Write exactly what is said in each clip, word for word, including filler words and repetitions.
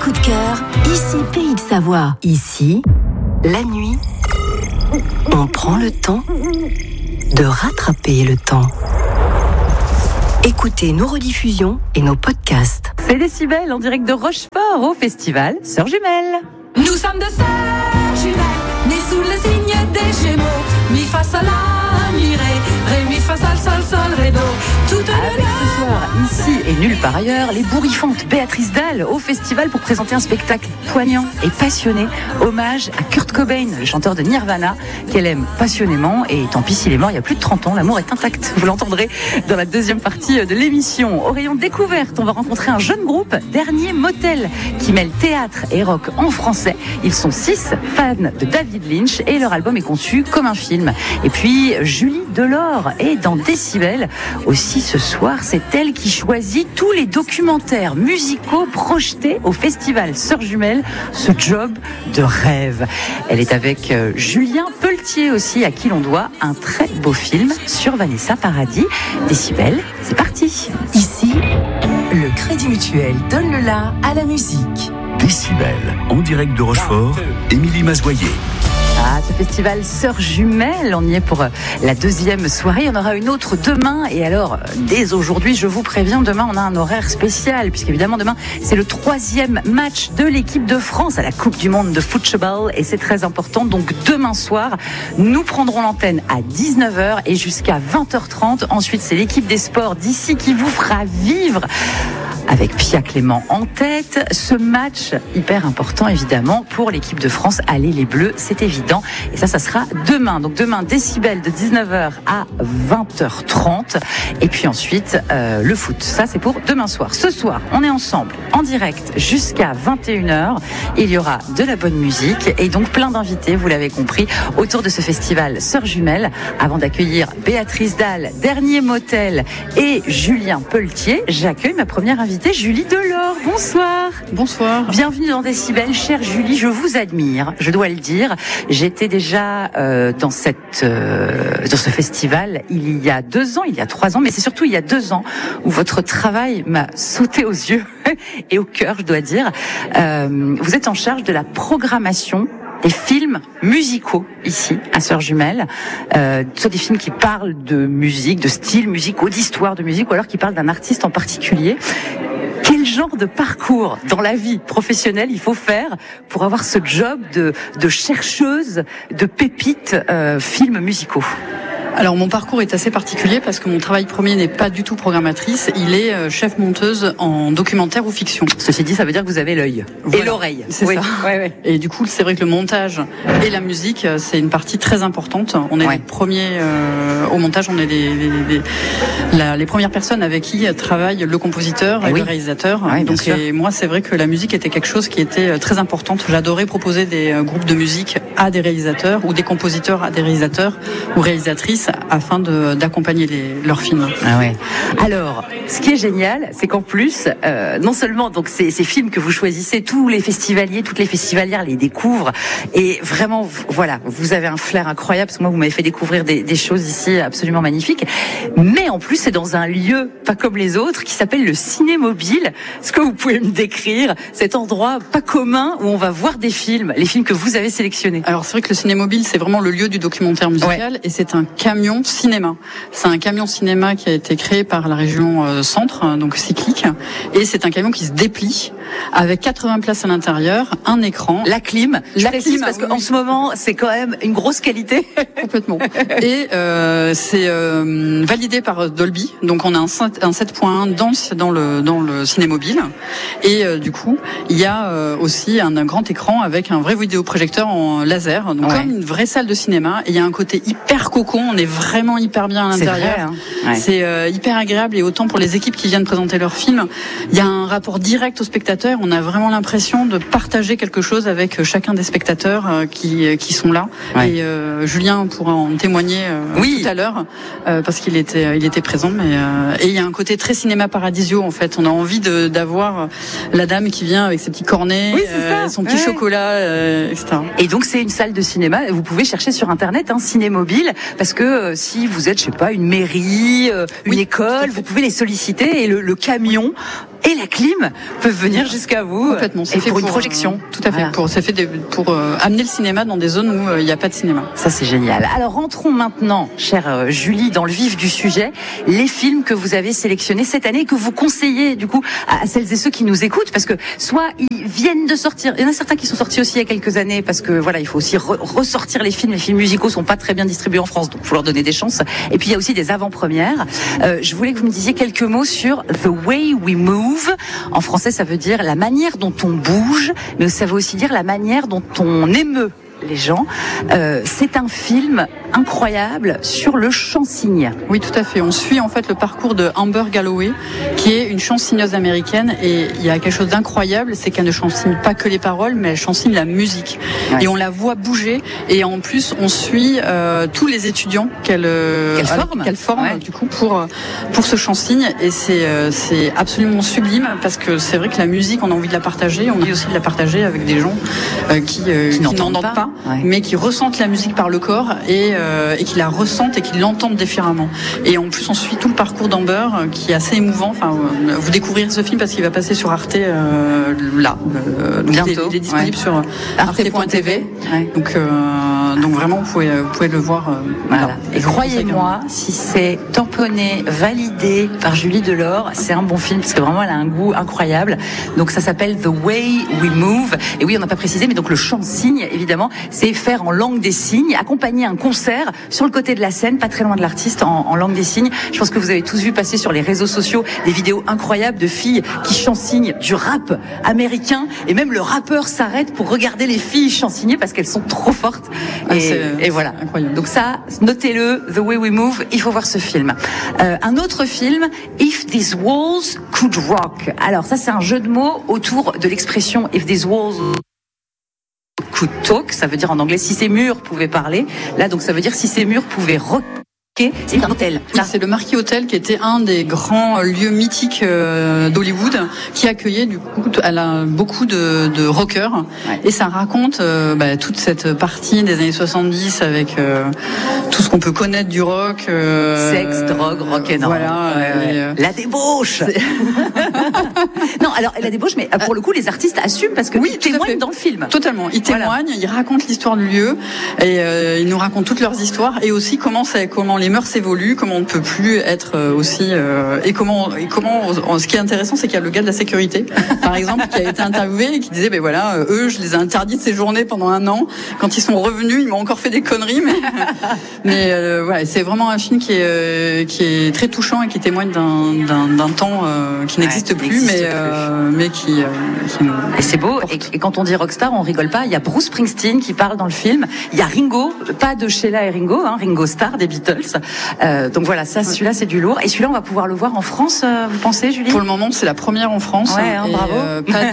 coup de cœur, ici Pays de Savoie. Ici, la nuit, on prend le temps de rattraper le temps. Écoutez nos rediffusions et nos podcasts. C'est Décibel en direct de Rochefort au festival Sœurs Jumelles. Nous sommes deux sœurs jumelles, nées sous le signe des Gémeaux. Mi fa sol la mi ré, ré mi fa sol sol sol ré do. Tout Avec ce soir, ici et nulle part ailleurs, les bourrifantes Béatrice Dalle au festival pour présenter un spectacle poignant et passionné, hommage à Kurt Cobain, le chanteur de Nirvana, qu'elle aime passionnément. Et tant pis s'il est mort il y a plus de trente ans, l'amour est intact. Vous l'entendrez dans la deuxième partie de l'émission. Au rayon découverte, on va rencontrer un jeune groupe, Dernier Motel, qui mêle théâtre et rock en français. Ils sont six fans de David Lynch et leur album est conçu comme un film. Et puis Julie Delors est dans Décibel aussi ce soir. C'est elle qui choisit tous les documentaires musicaux projetés au festival Sœurs Jumelles. Ce job de rêve. Elle est avec euh, Julien Pelletier aussi, à qui l'on doit un très beau film sur Vanessa Paradis. Décibel, c'est parti. Ici, le Crédit Mutuel donne le la à la musique. Décibel, en direct de Rochefort, Émilie Mazoyer. Ah, ce festival Sœurs Jumelles, on y est pour la deuxième soirée. Il y en aura une autre demain. Et alors, dès aujourd'hui, je vous préviens, demain, on a un horaire spécial. Puisqu'évidemment, demain, c'est le troisième match de l'équipe de France à la Coupe du Monde de football. Et c'est très important. Donc, demain soir, nous prendrons l'antenne à dix-neuf heures et jusqu'à vingt heures trente. Ensuite, c'est l'équipe des sports d'ici qui vous fera vivre, avec Pia Clément en tête, ce match hyper important évidemment pour l'équipe de France. Allez les Bleus, c'est évident. Et ça, ça sera demain. Donc demain, Décibel de dix-neuf heures à vingt heures trente. Et puis ensuite, euh, le foot. Ça, c'est pour demain soir. Ce soir, on est ensemble en direct jusqu'à vingt et une heures. Il y aura de la bonne musique et donc plein d'invités, vous l'avez compris, autour de ce festival Sœurs Jumelles. Avant d'accueillir Béatrice Dalle, Dernier Motel et Julien Pelletier, j'accueille ma première invitée, Julie Delors. Bonsoir. Bonsoir. Bienvenue dans Décibel. Chère Julie, je vous admire, je dois le dire. J'étais déjà euh, dans cette euh, dans ce festival il y a deux ans, il y a trois ans, mais c'est surtout il y a deux ans où votre travail m'a sauté aux yeux et au cœur, je dois dire. Euh, vous êtes en charge de la programmation des films musicaux ici à Sœurs Jumelles, euh, soit des films qui parlent de musique, de style musicaux, d'histoire de musique, ou alors qui parlent d'un artiste en particulier. Quel genre de parcours dans la vie professionnelle il faut faire pour avoir ce job de, de chercheuse de pépites euh, films musicaux ? Alors mon parcours est assez particulier parce que mon travail premier n'est pas du tout programmatrice, il est euh, chef monteuse en documentaire ou fiction. Ceci dit, ça veut dire que vous avez l'œil voilà. et l'oreille. C'est oui. ça. Ouais, ouais. Et du coup, c'est vrai que le montage et la musique, c'est une partie très importante. On est ouais. les premiers euh, au montage, on est les, les, les, la, les premières personnes avec qui travaille le compositeur et, et oui. le réalisateur. Ouais, Donc et moi, c'est vrai que la musique était quelque chose qui était très importante. J'adorais proposer des euh, groupes de musique à des réalisateurs ou des compositeurs à des réalisateurs ou réalisatrices afin de, d'accompagner les, leurs films. Ah ouais. Alors, ce qui est génial, c'est qu'en plus, euh, non seulement donc ces, ces films que vous choisissez, tous les festivaliers, toutes les festivalières les découvrent, et vraiment, voilà, vous avez un flair incroyable, parce que moi, vous m'avez fait découvrir des, des choses ici absolument magnifiques, mais en plus, c'est dans un lieu pas comme les autres, qui s'appelle le Cinémobile. Est-ce que vous pouvez me décrire cet endroit pas commun où on va voir des films, les films que vous avez sélectionnés? Alors, c'est vrai que le Cinémobile, c'est vraiment le lieu du documentaire musical, ouais. et c'est un camion cinéma. C'est un camion cinéma qui a été créé par la région euh, Centre, donc cyclique, et c'est un camion qui se déplie avec quatre-vingts places à l'intérieur, un écran, la clim, je la précise clim parce qu'en oui. ce moment c'est quand même une grosse qualité. Complètement. Et euh, c'est euh, validé par Dolby, donc on a un, un sept point un dans le dans le dans le Cinémobile, et euh, du coup il y a euh, aussi un, un grand écran avec un vrai vidéoprojecteur en laser, donc ouais. comme une vraie salle de cinéma. Et il y a un côté hyper cocon, on est vraiment hyper bien à l'intérieur. C'est, vrai, hein. ouais. c'est euh, hyper agréable, et autant pour les équipes qui viennent présenter leurs films, il y a un rapport direct au spectateur. On a vraiment l'impression de partager quelque chose avec chacun des spectateurs euh, qui qui sont là. Ouais. Et euh, Julien pourra en témoigner euh, oui. tout à l'heure euh, parce qu'il était il était présent. Mais euh, et il y a un côté très cinéma paradisio en fait. On a envie de d'avoir la dame qui vient avec ses petits cornets, oui, euh, son petit ouais. chocolat, euh, et cetera. Et donc c'est une salle de cinéma. Vous pouvez chercher sur internet un hein, Cinémobile, parce que euh, si vous êtes je sais pas une mairie, euh, une oui, école, vous pouvez les solliciter, et le, le camion et la clim peuvent venir jusqu'à vous. Complètement. C'est et fait pour une pour, projection. Euh, tout à fait. Voilà. Pour, ça fait des, pour euh, amener le cinéma dans des zones où il euh, n'y a pas de cinéma. Ça, c'est génial. Alors, rentrons maintenant, chère euh, Julie, dans le vif du sujet. Les films que vous avez sélectionnés cette année et que vous conseillez, du coup, à, à celles et ceux qui nous écoutent, parce que soit ils viennent de sortir, il y en a certains qui sont sortis aussi il y a quelques années, parce que voilà, il faut aussi re- ressortir les films. Les films musicaux sont pas très bien distribués en France, donc il faut leur donner des chances. Et puis, il y a aussi des avant-premières. Euh, je voulais que vous me disiez quelques mots sur The Way We Move. En français, ça veut dire la manière dont on bouge, mais ça veut aussi dire la manière dont on émeut les gens. Euh, c'est un film incroyable sur le chansigne. Oui, tout à fait. On suit en fait le parcours de Amber Galloway, qui est une chansigneuse américaine, et il y a quelque chose d'incroyable, c'est qu'elle ne chansigne pas que les paroles, mais elle chansigne la musique. Ouais. Et on la voit bouger, et en plus on suit euh, tous les étudiants qu'elle euh, qu'elle forme, qu'elle forme ouais. du coup pour pour ce chansigne, et c'est euh, c'est absolument sublime, parce que c'est vrai que la musique, on a envie de la partager, on a envie aussi de la partager avec des gens euh, qui, euh, qui, qui n'entendent pas, pas ouais. mais qui ressentent la musique par le corps, et euh, et qui la ressentent et qui l'entendent différemment. Et en plus, on suit tout le parcours d'Amber, euh, qui est assez émouvant. Enfin, euh, vous découvrirez ce film parce qu'il va passer sur Arte euh, là. Euh, donc bientôt. Il est, il est disponible ouais. sur arte point t v. Ouais. Donc, euh, donc vraiment, vous pouvez, vous pouvez le voir. Euh, voilà. Là. Et croyez-moi, si c'est tamponné, validé par Julie Delors, c'est un bon film parce que vraiment, elle a un goût incroyable. Donc, ça s'appelle The Way We Move. Et oui, on n'a pas précisé, mais donc le chant signe, évidemment, c'est faire en langue des signes, accompagner un concert sur le côté de la scène, pas très loin de l'artiste, en, en langue des signes. Je pense que vous avez tous vu passer sur les réseaux sociaux des vidéos incroyables de filles qui chansignent du rap américain, et même le rappeur s'arrête pour regarder les filles chansigner parce qu'elles sont trop fortes. Ah, et, c'est, et voilà. C'est incroyable. Donc ça, notez-le, The Way We Move, il faut voir ce film. Euh, un autre film, If These Walls Could Rock. Alors ça, c'est un jeu de mots autour de l'expression If These Walls Could Talk, ça veut dire en anglais si ces murs pouvaient parler. Là, donc ça veut dire si ces murs pouvaient rocker. C'est un hôtel. Oui, c'est le Marquis Hotel, qui était un des grands lieux mythiques euh, d'Hollywood, qui accueillait du coup, elle a beaucoup de, de rockers, ouais. Et ça raconte euh, bah, toute cette partie des années soixante-dix avec euh, tout ce qu'on peut connaître du rock. Euh, Sexe, drogue, rock and roll. Voilà. Ouais, ouais. Et, euh, la débauche. Non, alors la débauche, mais pour le coup, les artistes assument parce que oui, ils témoignent dans le film. Totalement. Ils témoignent, voilà. Ils racontent l'histoire du lieu, et euh, ils nous racontent toutes leurs histoires, et aussi comment c'est, comment les les mœurs évoluent, comment on ne peut plus être aussi euh, et comment et comment ce qui est intéressant, c'est qu'il y a le gars de la sécurité par exemple qui a été interviewé et qui disait ben voilà, eux je les ai interdits de séjourner pendant un an, quand ils sont revenus ils m'ont encore fait des conneries, mais mais euh, voilà, c'est vraiment un film qui est euh, qui est très touchant et qui témoigne d'un d'un, d'un temps euh, qui n'existe ouais, plus n'existe mais plus. Euh, mais qui, euh, qui nous et c'est beau et, et quand on dit rockstar on rigole pas, il y a Bruce Springsteen qui parle dans le film, il y a Ringo, pas de Sheila et Ringo, hein, Ringo Starr des Beatles. Euh, donc voilà, ça, celui-là, c'est du lourd. Et celui-là, on va pouvoir le voir en France, euh, vous pensez, Julie ? Pour le moment, c'est la première en France. Ouais, hein, et bravo. Euh, pas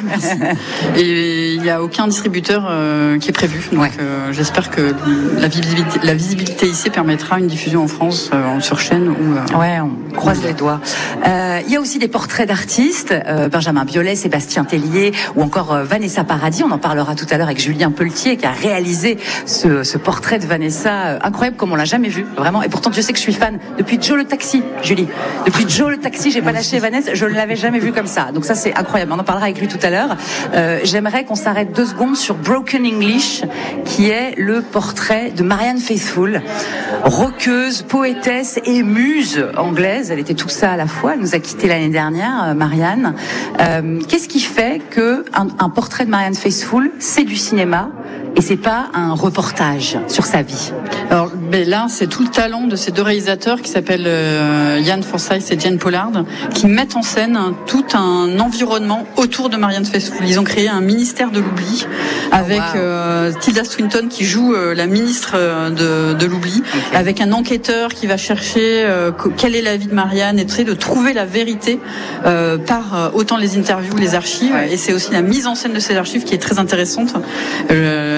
de. Et il n'y a aucun distributeur euh, qui est prévu. Donc, ouais. euh, j'espère que la visibilité, la visibilité ici permettra une diffusion en France euh, sur chaîne. Ou, euh, ouais, on croise les doigts. Euh, il y a aussi des portraits d'artistes, euh, Benjamin Biolay, Sébastien Tellier, ou encore euh, Vanessa Paradis. On en parlera tout à l'heure avec Julien Pelletier, qui a réalisé ce, ce portrait de Vanessa euh, incroyable comme on l'a jamais vu. Vraiment. Et pourtant, Dieu sait que je suis fan depuis Joe le Taxi, Julie. Depuis Joe le Taxi, j'ai pas lâché Vanessa. Je ne l'avais jamais vu comme ça. Donc ça, c'est incroyable. On en parlera avec lui tout à l'heure. Euh, j'aimerais qu'on s'arrête deux secondes sur Broken English, qui est le portrait de Marianne Faithfull, rockeuse, poétesse et muse anglaise. Elle était tout ça à la fois. Elle nous a quittés l'année dernière, Marianne. Euh, qu'est-ce qui fait que un, un portrait de Marianne Faithfull, c'est du cinéma et c'est pas un reportage sur sa vie? Alors ben là, c'est tout le talent de ces deux réalisateurs qui s'appellent euh, Ian Forsyth et Jane Pollard, qui mettent en scène tout un environnement autour de Marianne Faithfull. Ils ont créé un ministère de l'oubli avec oh, wow. euh, Tilda Swinton qui joue euh, la ministre de, de l'oubli, okay. avec un enquêteur qui va chercher euh, quelle est la vie de Marianne et essayer de trouver la vérité euh, par euh, autant les interviews, les archives, ouais. et c'est aussi la mise en scène de ces archives qui est très intéressante. Euh,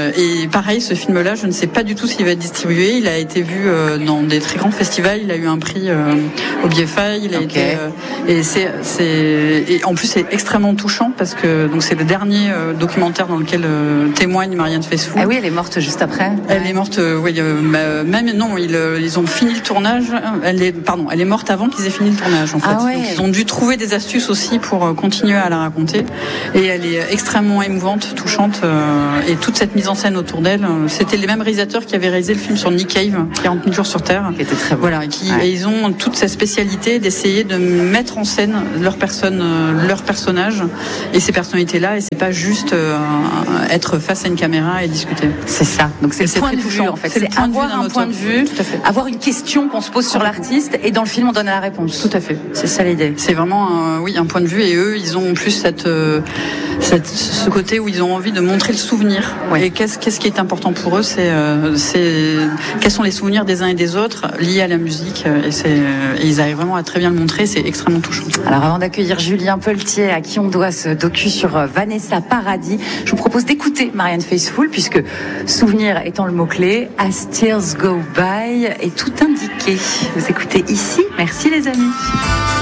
Euh, et pareil, ce film-là, je ne sais pas du tout s'il va être distribué. Il a été vu euh, dans des très grands festivals. Il a eu un prix euh, au B F I. Il a okay. été euh, et c'est c'est et en plus c'est extrêmement touchant parce que donc c'est le dernier euh, documentaire dans lequel euh, témoigne Marianne Faithfull. Ah oui, elle est morte juste après. Elle ouais. est morte. Euh, oui, euh, bah, même non, ils euh, ils ont fini le tournage. Elle est pardon, elle est morte avant qu'ils aient fini le tournage en fait. Ah ouais. Donc ils ont dû trouver des astuces aussi pour euh, continuer à la raconter. Et elle est extrêmement émouvante, touchante euh, et toute cette mise en scène autour d'elle. Euh, c'était les mêmes réalisateurs qui avaient réalisé le film sur Nick Cave, quarante mille jours sur Terre. Qui était très beau. Voilà, qui ouais. et ils ont toute cette spécialité d'essayer de mettre en scène leur personne, euh, leur personnage et ces personnalités-là. Et c'est pas juste euh, être face à une caméra et discuter. C'est ça. Donc c'est et le c'est point de touchant. vue en fait. C'est, c'est avoir un point de vue, avoir une question qu'on se pose sur l'artiste et dans le film on donne la réponse. Tout à fait. C'est ça l'idée. C'est vraiment un, oui un point de vue et eux ils ont plus cette, euh, cette ce côté où ils ont envie de montrer le souvenir. Oui. Et qu'est-ce qu'est-ce qui est important pour eux, c'est euh, c'est quels sont les souvenirs des uns et des autres liés à la musique et c'est et ils arrivent vraiment à très bien le montrer. C'est extrêmement touchant. Alors avant d'accueillir Julien Pelletier à qui on doit ce docu sur Vanessa Paradis, je vous propose d'écouter Marianne Faithfull puisque souvenir étant le mot-clé, As Tears Go By est tout indiqué. Vous écoutez ici. Merci les amis.